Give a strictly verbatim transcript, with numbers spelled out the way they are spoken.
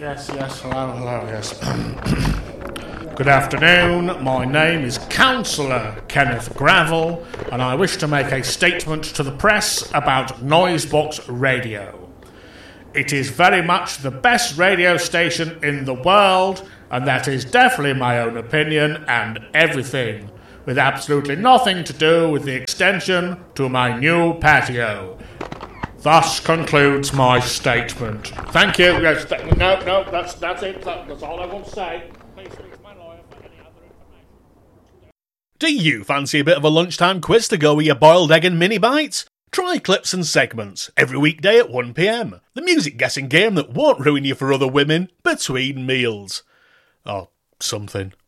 Yes, yes, hello, hello, yes. Good afternoon, my name is Councillor Kenneth Gravel, and I wish to make a statement to the press about Noisebox Radio. It is very much the best radio station in the world, and that is definitely my own opinion and everything, with absolutely nothing to do with the extension to my new patio. Thus concludes my statement. Thank you. Yes, th- no, no, that's that's it. That, that's all I want to say. Please speak to my lawyer for any other information. Do you fancy a bit of a lunchtime quiz to go with your boiled egg and mini bites? Try Clips and Segments every weekday at one p m. The music guessing game that won't ruin you for other women between meals. Or something.